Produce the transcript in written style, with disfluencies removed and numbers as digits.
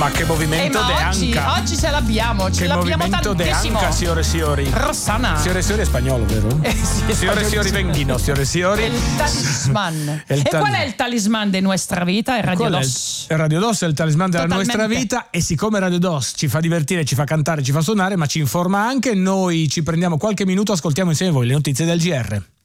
Ma che movimento de anca. Oggi ce l'abbiamo, ce l'abbiamo tantissimo. Che movimento de anca, signore e signori. Rossana. Signore e signori è spagnolo, vero? Sì, signore e signori venghino, signore e signori. Il talisman. Qual è il talisman di nostra vita? È Radio Dos. Radio Dos è il talisman della Totalmente. nostra vita, e siccome Radio Dos ci fa divertire, ci fa cantare, ci fa suonare, ma ci informa anche, noi ci prendiamo qualche minuto, ascoltiamo insieme voi le notizie del GR.